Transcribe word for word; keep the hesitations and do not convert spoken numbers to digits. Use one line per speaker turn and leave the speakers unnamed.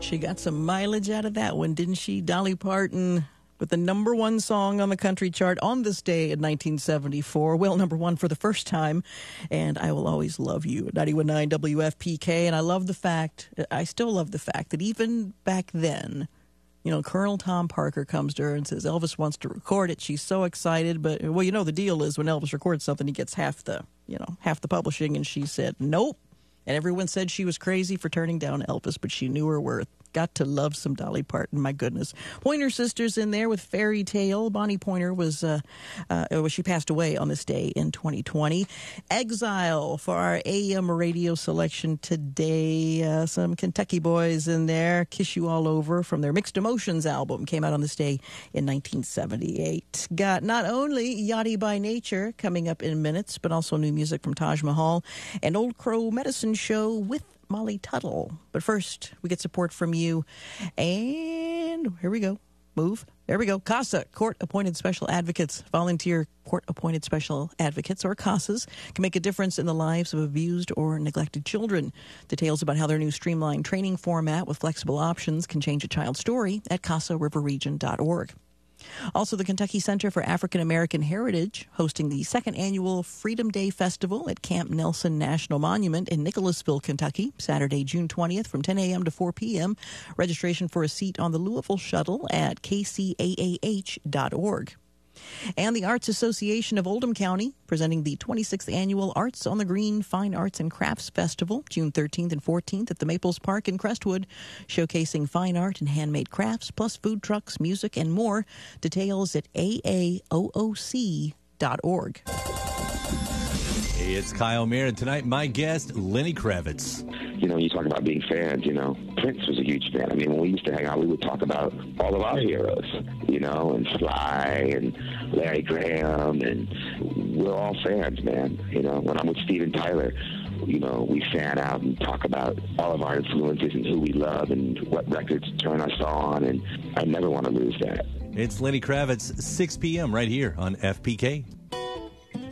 She got some mileage out of that one, didn't she? Dolly Parton with the number one song on the country chart on this day in nineteen seventy-four. Well, number one for the first time. And I Will Always Love You at ninety-one point nine W F P K. And I love the fact, I still love the fact that even back then, you know, Colonel Tom Parker comes to her and says, Elvis wants to record it. She's so excited. But, well, you know, the deal is when Elvis records something, he gets half the, you know, half the publishing. And she said, nope. And everyone said she was crazy for turning down Elvis, but she knew her worth. Got to love some Dolly Parton, my goodness. Pointer Sisters in there with Fairy Tale. Bonnie Pointer was, uh, uh, well, she passed away on this day in twenty twenty. Exile for our A M radio selection today. Uh, some Kentucky boys in there. Kiss You All Over from their Mixed Emotions album. Came out on this day in nineteen seventy-eight. Got not only Yachty by Nature coming up in minutes, but also new music from Taj Mahal and Old Crow Medicine Show with Molly Tuttle. But first, we get support from you. And here we go. Move. There we go. CASA, Court-Appointed Special Advocates. Volunteer Court-Appointed Special Advocates, or CASAs, can make a difference in the lives of abused or neglected children. Details about how their new streamlined training format with flexible options can change a child's story at casa river region dot org. Also, the Kentucky Center for African American Heritage hosting the second annual Freedom Day Festival at Camp Nelson National Monument in Nicholasville, Kentucky, Saturday, June twentieth from ten a.m. to four p.m. Registration for a seat on the Louisville Shuttle at k c a a h dot org. And the Arts Association of Oldham County presenting the twenty-sixth Annual Arts on the Green Fine Arts and Crafts Festival, June thirteenth and fourteenth at the Maples Park in Crestwood, showcasing fine art and handmade crafts, plus food trucks, music, and more. Details at a a o o c dot org.
Hey, it's Kyle Mayer, and tonight my guest, Lenny Kravitz.
You know, you talk about being fans, you know, Prince was a huge fan. I mean, when we used to hang out, we would talk about all of our heroes, you know, and Sly and Larry Graham, and we're all fans, man. You know, when I'm with Steven Tyler, you know, we fan out and talk about all of our influences and who we love and what records turn us on, and I never want to lose that.
It's Lenny Kravitz, six p.m. right here on F P K.